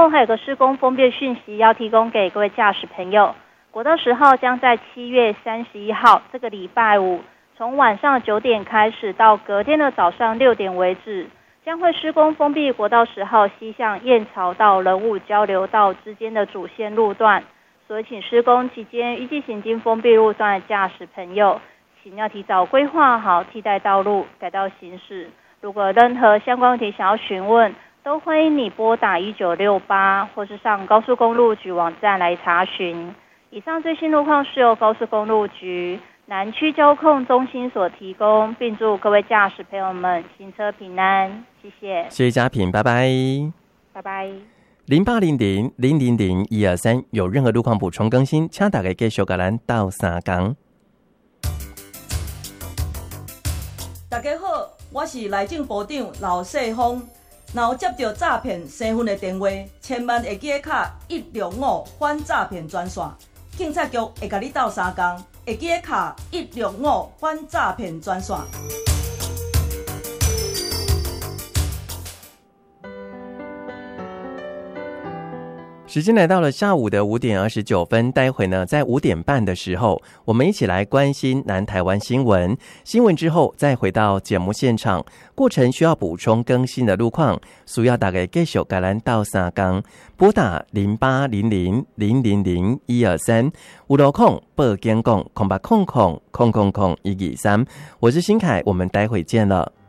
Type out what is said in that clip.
后还有个施工封闭讯息要提供给各位驾驶朋友。国道10号将在7月31号这个礼拜五，从晚上9点开始到隔天的早上6点为止，将会施工封闭国道10号西向燕巢到仁武交流道之间的主线路段。所以请施工期间预计行经封闭路段的驾驶朋友，请要提早规划好替代道路改道行驶。如果任何相关问题想要询问，都欢迎你拨打1968或是上高速公路局网站来查询。以上最新路况是由高速公路局南区交控中心所提供，并祝各位驾驶朋友们行车平安。谢谢。 谢谢嘉平，拜拜。 拜拜。 0800-000-123有任何路况补充更新，请大家继续跟咱斗3天。 大家好，我是内政部长刘世峰。若有接到诈骗身份的电话，千万会记卡165反诈骗专线。警察局会甲你斗3天，会记卡165反诈骗专线。 时间来到了下午的5点29分，待会呢，在5点半的时候，我们一起来关心南台湾新闻。新闻之后，再回到节目现场，过程需要补充更新的路况，需要大家继续跟咱斗3天，拨打0800-000-123，有路况报警讲，0800000123。我是新凯，我们待会见了。